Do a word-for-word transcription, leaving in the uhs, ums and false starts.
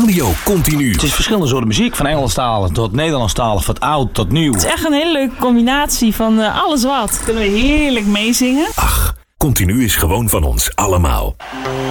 Radio Continu. Het is verschillende soorten muziek. Van Engelstalig tot Nederlandstalig, van oud tot nieuw. Het is echt een hele leuke combinatie van uh, alles wat. Kunnen we heerlijk meezingen. Ach, Continu is gewoon van ons allemaal.